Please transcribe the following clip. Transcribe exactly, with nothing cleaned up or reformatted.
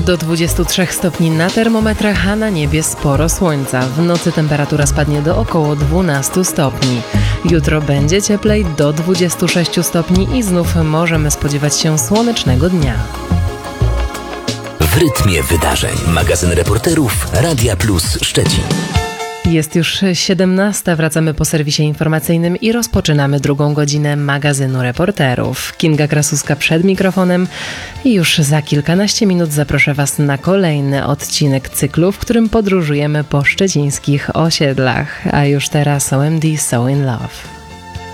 Do dwudziestu trzech stopni na termometrach, a na niebie sporo słońca. W nocy temperatura spadnie do około dwunastu stopni. Jutro będzie cieplej do dwudziestu sześciu stopni i znów możemy spodziewać się słonecznego dnia. W rytmie wydarzeń. Magazyn reporterów Radia Plus Szczecin. Jest już siedemnasta, wracamy po serwisie informacyjnym i rozpoczynamy drugą godzinę magazynu reporterów. Kinga Krasuska przed mikrofonem i już za kilkanaście minut zaproszę Was na kolejny odcinek cyklu, w którym podróżujemy po szczecińskich osiedlach. A już teraz O M D So in Love.